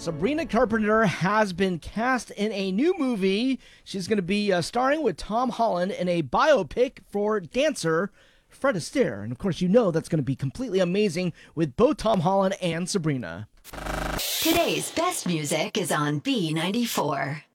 Sabrina Carpenter has been cast in a new movie. She's going to be starring with Tom Holland in a biopic for dancer Fred Astaire. And of course, you know that's going to be completely amazing with both Tom Holland and Sabrina. Today's best music is on B94.